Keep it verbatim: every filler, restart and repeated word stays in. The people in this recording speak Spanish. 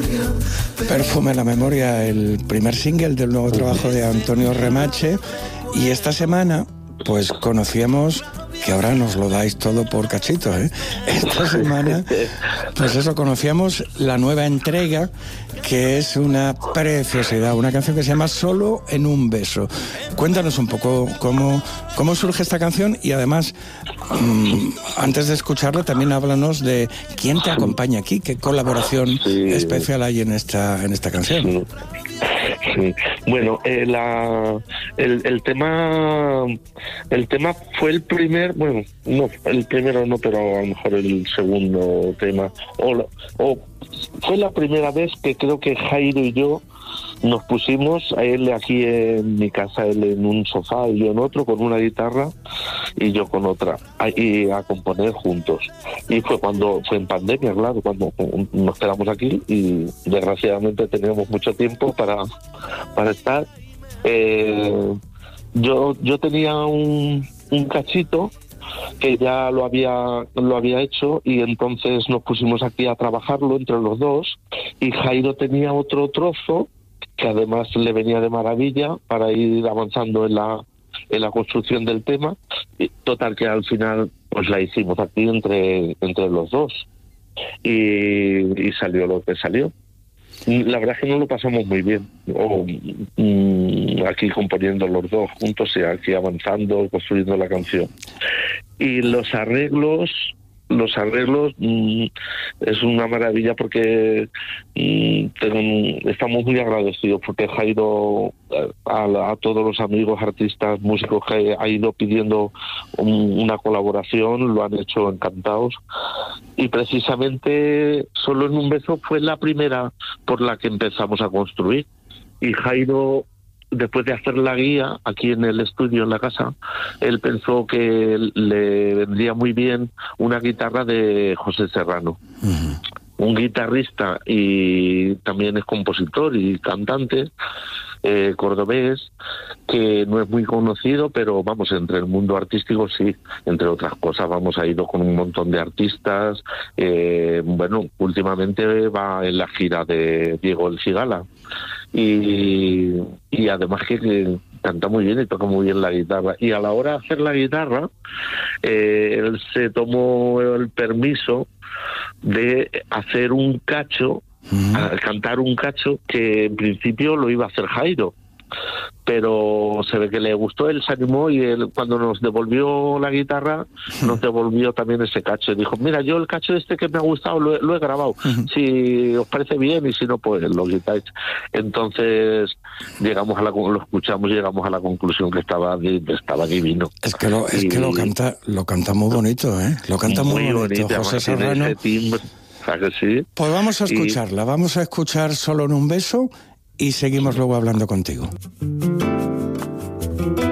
Perfume en la memoria, el primer single del nuevo trabajo de Antonio Remache. Y esta semana, pues conocíamos, que ahora nos lo dais todo por cachitos, ¿eh? Esta semana, pues eso, conocíamos la nueva entrega, que es una preciosidad, una canción que se llama Solo en un beso. Cuéntanos un poco cómo, cómo surge esta canción y además, mmm, antes de escucharla, también háblanos de quién te acompaña aquí, qué colaboración sí. especial hay en esta, en esta canción. Sí. Sí. Bueno, eh, la, el, el tema el tema fue el primer, bueno, no, el primero no, pero a lo mejor el segundo tema, o, o fue la primera vez que creo que Jairo y yo nos pusimos, a él aquí en mi casa, él en un sofá y yo en otro, con una guitarra y yo con otra, a, y a componer juntos. Y fue cuando, fue en pandemia, claro, cuando nos quedamos aquí y desgraciadamente teníamos mucho tiempo para, para estar. Eh, yo, yo tenía un, un cachito que ya lo había lo había hecho y entonces nos pusimos aquí a trabajarlo entre los dos y Jairo tenía otro trozo que además le venía de maravilla para ir avanzando en la en la construcción del tema, y total que al final pues la hicimos aquí entre entre los dos y, y salió lo que salió. La verdad es que no lo pasamos muy bien, o, mm, aquí componiendo los dos juntos y aquí avanzando, construyendo la canción. Y los arreglos, los arreglos mmm, es una maravilla porque mmm, tengo, estamos muy agradecidos porque Jairo, a, a todos los amigos, artistas, músicos que ha ido pidiendo un, una colaboración, lo han hecho encantados. Y precisamente Solo en un beso fue la primera por la que empezamos a construir. Y Jairo, después de hacer la guía aquí en el estudio, en la casa, él pensó que le vendría muy bien una guitarra de José Serrano. Uh-huh. Un guitarrista y también es compositor y cantante eh, cordobés, que no es muy conocido, pero vamos, entre el mundo artístico sí, entre otras cosas, vamos, ha ido con un montón de artistas, eh, bueno, últimamente va en la gira de Diego El Cigala, y, y además que, que canta muy bien y toca muy bien la guitarra, y a la hora de hacer la guitarra, eh, él se tomó el permiso de hacer un cacho, uh-huh. a cantar un cacho que en principio lo iba a hacer Jairo, pero se ve que le gustó, él se animó y él, cuando nos devolvió la guitarra, uh-huh. nos devolvió también ese cacho y dijo, mira, yo el cacho este que me ha gustado lo, lo he grabado, uh-huh. si os parece bien y si no, pues lo quitáis. Entonces llegamos a la, lo escuchamos y llegamos a la conclusión que estaba, estaba divino. Es que lo, es y, que lo canta lo canta muy bonito, ¿eh? Lo canta muy, muy bonito, bonito José Serrano. Que sí. Pues vamos a escucharla, y... vamos a escuchar Solo en un beso y seguimos luego hablando contigo.